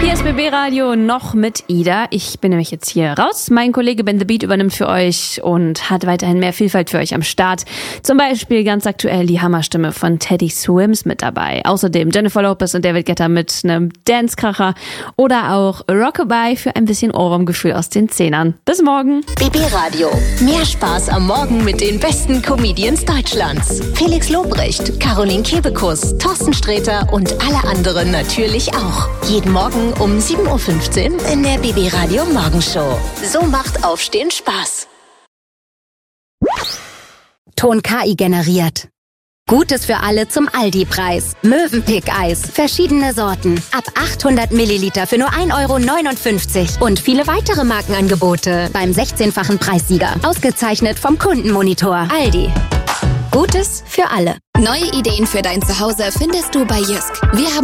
Hier ist BB Radio noch mit Ida. Ich bin nämlich jetzt hier raus. Mein Kollege Ben The Beat übernimmt für euch und hat weiterhin mehr Vielfalt für euch am Start. Zum Beispiel ganz aktuell die Hammerstimme von Teddy Swims mit dabei. Außerdem Jennifer Lopez und David Guetta mit einem Dance-Kracher. Oder auch Rockabye für ein bisschen Ohrwurmgefühl aus den Zehnern. Bis morgen. BB Radio. Mehr Spaß am Morgen mit den besten Comedians Deutschlands. Felix Lobrecht, Caroline Kebekus, Thorsten Sträter und alle anderen natürlich auch. Jeden Morgen um 7.15 Uhr in der BB Radio Morgenshow. So macht Aufstehen Spaß. Ton KI generiert. Gutes für alle zum Aldi-Preis. Mövenpick-Eis. Verschiedene Sorten. Ab 800 Milliliter für nur 1,59 € Und viele weitere Markenangebote beim 16-fachen Preissieger. Ausgezeichnet vom Kundenmonitor. Aldi. Gutes für alle. Neue Ideen für dein Zuhause findest du bei Jysk. Wir haben